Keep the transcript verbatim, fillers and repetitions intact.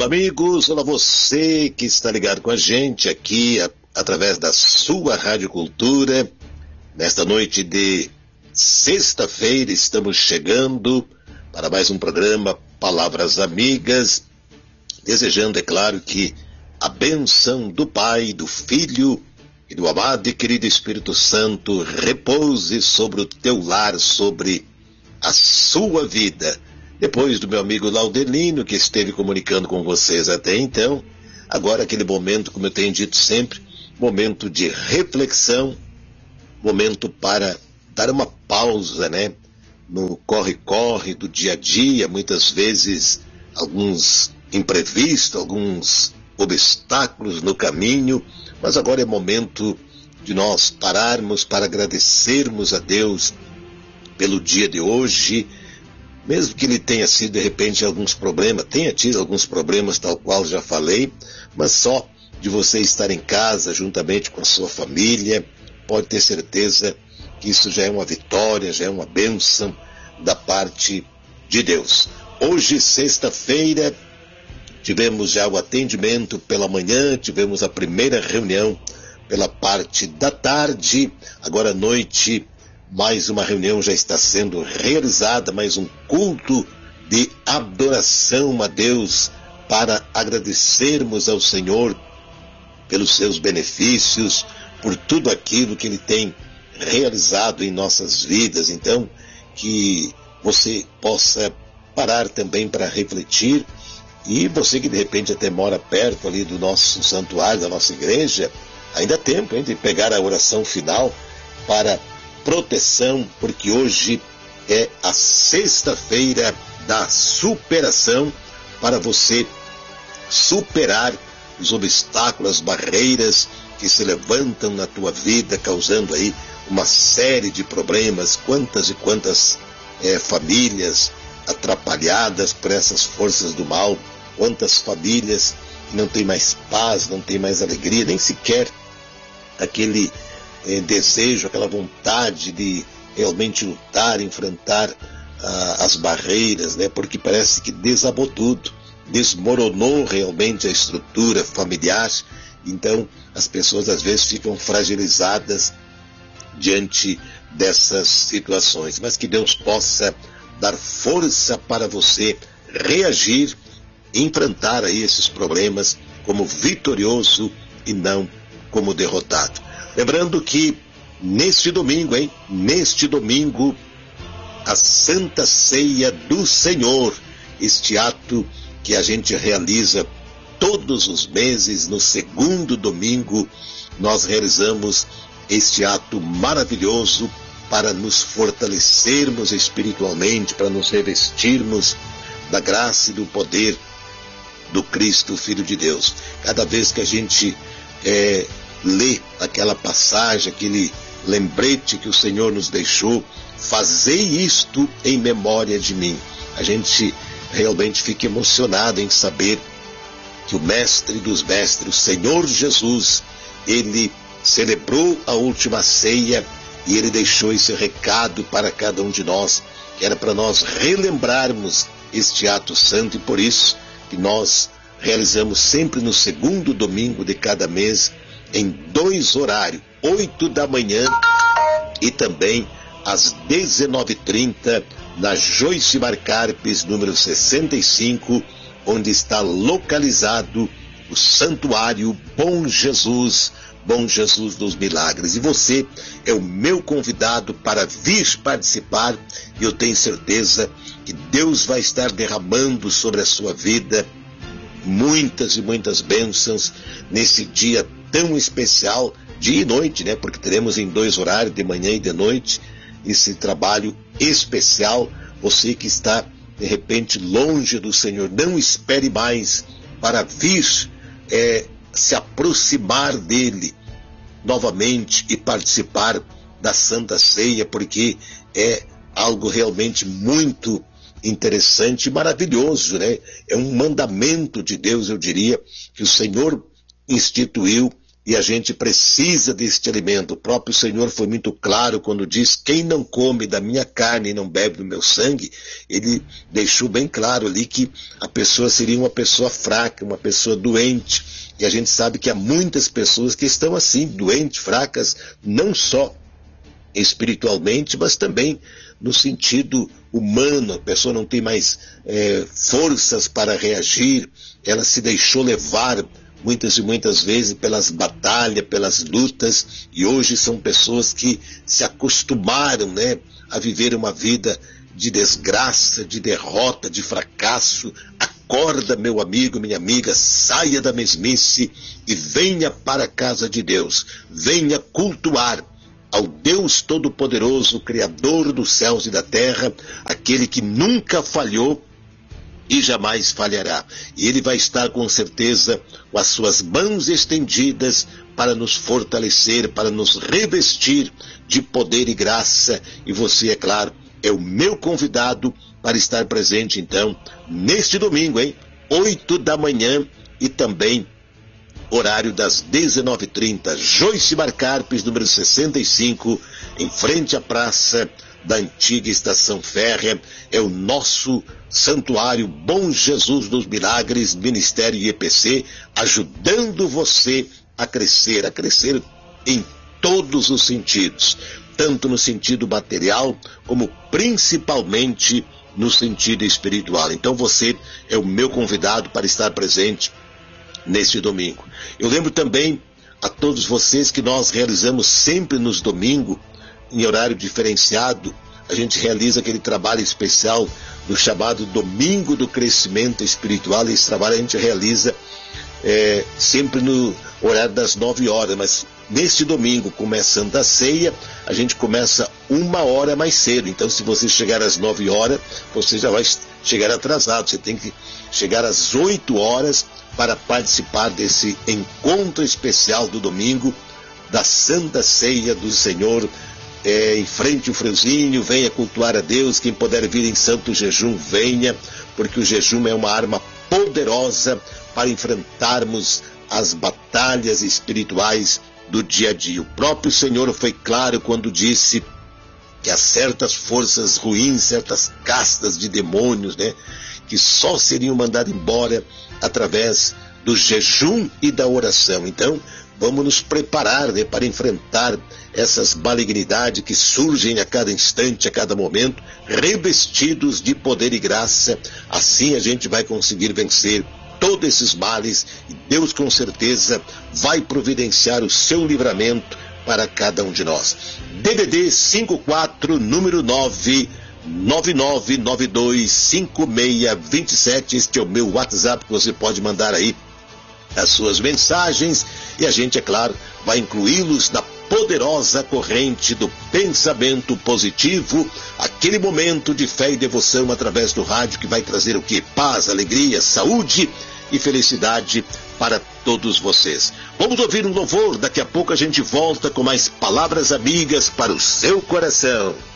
Olá, amigos, olá você que está ligado com a gente aqui a, através da sua Rádio Cultura. Nesta noite de sexta-feira estamos chegando para mais um programa Palavras Amigas, desejando, é claro, que a bênção do Pai, do Filho e do amado e querido Espírito Santo repouse sobre o teu lar, sobre a sua vida. Depois do meu amigo Laudelino, que esteve comunicando com vocês até então, agora aquele momento, como eu tenho dito sempre, momento de reflexão, momento para dar uma pausa, né? No corre-corre do dia a dia, muitas vezes alguns imprevistos, alguns obstáculos no caminho, mas agora é momento de nós pararmos para agradecermos a Deus pelo dia de hoje, mesmo que ele tenha sido, de repente, alguns problemas, tenha tido alguns problemas, tal qual já falei, mas só de você estar em casa, juntamente com a sua família, pode ter certeza que isso já é uma vitória, já é uma bênção da parte de Deus. Hoje, sexta-feira, tivemos já o atendimento pela manhã, tivemos a primeira reunião pela parte da tarde, agora à noite, mais uma reunião já está sendo realizada, mais um culto de adoração a Deus para agradecermos ao Senhor pelos seus benefícios, por tudo aquilo que Ele tem realizado em nossas vidas. Então, que você possa parar também para refletir, e você que de repente até mora perto ali do nosso santuário, da nossa igreja, ainda há tempo hein, de pegar a oração final para proteção, porque hoje é a sexta-feira da superação, para você superar os obstáculos, as barreiras que se levantam na tua vida, causando aí uma série de problemas. Quantas e quantas é, famílias atrapalhadas por essas forças do mal, quantas famílias que não têm mais paz, não têm mais alegria, nem sequer aquele Eh, desejo, aquela vontade de realmente lutar, enfrentar ah, as barreiras, né? Porque parece que desabou tudo, desmoronou realmente a estrutura familiar. Então as pessoas às vezes ficam fragilizadas diante dessas situações, mas que Deus possa dar força para você reagir, enfrentar aí esses problemas como vitorioso e não como derrotado. Lembrando que neste domingo, hein? Neste domingo, a Santa Ceia do Senhor, este ato que a gente realiza todos os meses, no segundo domingo, nós realizamos este ato maravilhoso para nos fortalecermos espiritualmente, para nos revestirmos da graça e do poder do Cristo, Filho de Deus. Cada vez que a gente é, lê aquela passagem, aquele lembrete que o Senhor nos deixou, fazei isto em memória de mim. A gente realmente fica emocionado em saber que o Mestre dos Mestres, o Senhor Jesus, Ele celebrou a última ceia e Ele deixou esse recado para cada um de nós, que era para nós relembrarmos este ato santo, e por isso que nós realizamos sempre no segundo domingo de cada mês, em dois horários, oito da manhã e também às dezenove e trinta, na Joyce Marcarpes, número sessenta e cinco, onde está localizado o Santuário Bom Jesus, Bom Jesus dos Milagres. E você é o meu convidado para vir participar, e eu tenho certeza que Deus vai estar derramando sobre a sua vida muitas e muitas bênçãos nesse dia tão especial, dia e noite, né? Porque teremos em dois horários, de manhã e de noite, esse trabalho especial. Você que está, de repente, longe do Senhor, não espere mais para vir é, se aproximar dele novamente e participar da Santa Ceia, porque é algo realmente muito interessante e maravilhoso, né? É um mandamento de Deus, eu diria, que o Senhor instituiu e a gente precisa deste alimento. O próprio Senhor foi muito claro quando diz: quem não come da minha carne e não bebe do meu sangue, ele deixou bem claro ali que a pessoa seria uma pessoa fraca, uma pessoa doente. E a gente sabe que há muitas pessoas que estão assim, doentes, fracas, não só espiritualmente, mas também no sentido humano. A pessoa não tem mais é, forças para reagir, ela se deixou levar muitas e muitas vezes pelas batalhas, pelas lutas, e hoje são pessoas que se acostumaram, né, a viver uma vida de desgraça, de derrota, de fracasso. Acorda, meu amigo, minha amiga, saia da mesmice e venha para a casa de Deus, venha cultuar ao Deus Todo-Poderoso, Criador dos céus e da terra, aquele que nunca falhou e jamais falhará. E ele vai estar com certeza com as suas mãos estendidas para nos fortalecer, para nos revestir de poder e graça. E você, é claro, é o meu convidado para estar presente então neste domingo, hein? oito da manhã e também horário das dezenove e trinta. Joyce Marcarpes, número sessenta e cinco, em frente à praça da antiga estação férrea. É o nosso Santuário Bom Jesus dos Milagres, Ministério I E P C, ajudando você a crescer, a crescer em todos os sentidos, tanto no sentido material, como principalmente no sentido espiritual. Então você é o meu convidado para estar presente neste domingo. Eu lembro também a todos vocês que nós realizamos sempre nos domingos, em horário diferenciado, a gente realiza aquele trabalho especial do chamado Domingo do Crescimento Espiritual. Esse trabalho a gente realiza é, sempre no horário das nove horas, mas neste domingo, começando a ceia, a gente começa uma hora mais cedo. Então, se você chegar às nove horas, você já vai chegar atrasado. Você tem que chegar às oito horas para participar desse encontro especial do domingo, da Santa Ceia do Senhor. É, em frente ao friozinho, venha cultuar a Deus. Quem puder vir em santo jejum, venha, porque o jejum é uma arma poderosa para enfrentarmos as batalhas espirituais do dia a dia. O próprio Senhor foi claro quando disse que há certas forças ruins, certas castas de demônios, né, que só seriam mandadas embora através do jejum e da oração. Então, vamos nos preparar, né, para enfrentar essas malignidades que surgem a cada instante, a cada momento, revestidos de poder e graça. Assim a gente vai conseguir vencer todos esses males, e Deus com certeza vai providenciar o seu livramento para cada um de nós. D D D cinquenta e quatro, número nove nove nove nove dois cinco seis dois sete, este é o meu WhatsApp, que você pode mandar aí as suas mensagens, e a gente, é claro, vai incluí-los na poderosa corrente do pensamento positivo, aquele momento de fé e devoção através do rádio que vai trazer o que? Paz, alegria, saúde e felicidade para todos vocês. Vamos ouvir um louvor, daqui a pouco a gente volta com mais palavras amigas para o seu coração.